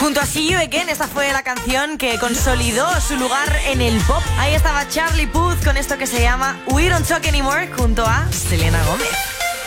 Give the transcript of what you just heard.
Junto a See You Again, esta fue la canción que consolidó su lugar en el pop. Ahí estaba Charlie Puth con esto que se llama We Don't Talk Anymore junto a Selena Gomez.